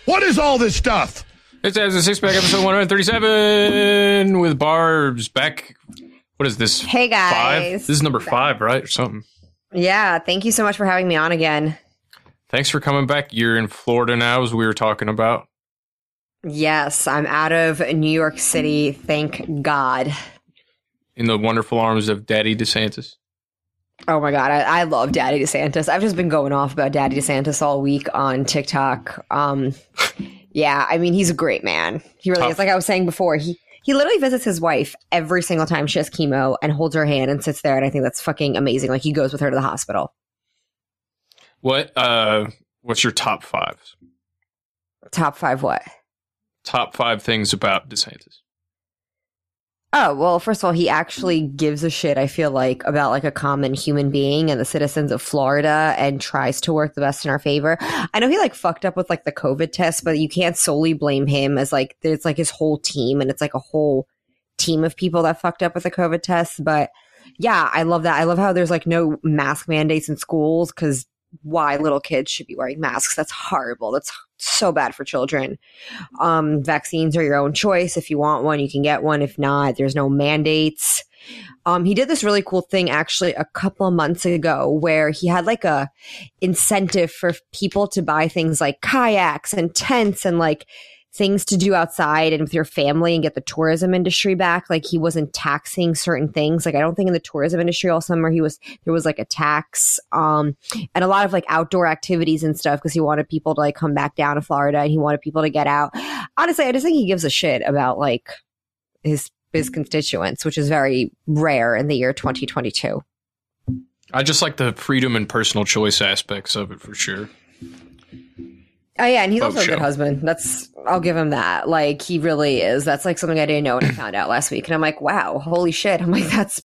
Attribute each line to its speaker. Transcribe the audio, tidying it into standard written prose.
Speaker 1: What is all this stuff?
Speaker 2: It's as a six-pack episode 137 with Barb's back. What is this?
Speaker 3: Hey, guys.
Speaker 2: 5? This is number 5, right? Or something.
Speaker 3: Yeah, thank you so much for having me on again.
Speaker 2: Thanks for coming back. You're in Florida now, as we were talking about.
Speaker 3: Yes, I'm out of New York City, thank God.
Speaker 2: In the wonderful arms of Daddy DeSantis.
Speaker 3: Oh my God, I love Daddy DeSantis. I've just been going off about Daddy DeSantis all week on TikTok. Yeah, I mean, he's a great man. He really is. Like I was saying before, he literally visits his wife every single time she has chemo and holds her hand and sits there, and I think that's fucking amazing. Like, he goes with her to the hospital.
Speaker 2: What's your top 5?
Speaker 3: Top 5 what?
Speaker 2: Top 5 things about DeSantis.
Speaker 3: Oh, well, first of all, he actually gives a shit, I feel like, about like a common human being and the citizens of Florida and tries to work the best in our favor. I know he like fucked up with like the COVID test, but you can't solely blame him as like, it's like his whole team, and it's like a whole team of people that fucked up with the COVID test. But yeah, I love that. I love how there's like no mask mandates in schools, because why little kids should be wearing masks? That's horrible. That's so bad for children. Vaccines are your own choice. If you want one, you can get one. If not, there's no mandates. He did this really cool thing actually a couple of months ago where he had like a incentive for people to buy things like kayaks and tents and like things to do outside and with your family and get the tourism industry back. Like, he wasn't taxing certain things. Like, I don't think in the tourism industry all summer there was like a tax, and a lot of like outdoor activities and stuff, because he wanted people to like come back down to Florida and he wanted people to get out. Honestly, I just think he gives a shit about like his constituents, which is very rare in the year 2022.
Speaker 2: I just like the freedom and personal choice aspects of it for sure.
Speaker 3: Oh yeah, and he's also a good husband. I'll give him that. Like, he really is. That's like something I didn't know when I found out last week. And I'm like, wow, holy shit. I'm like, that's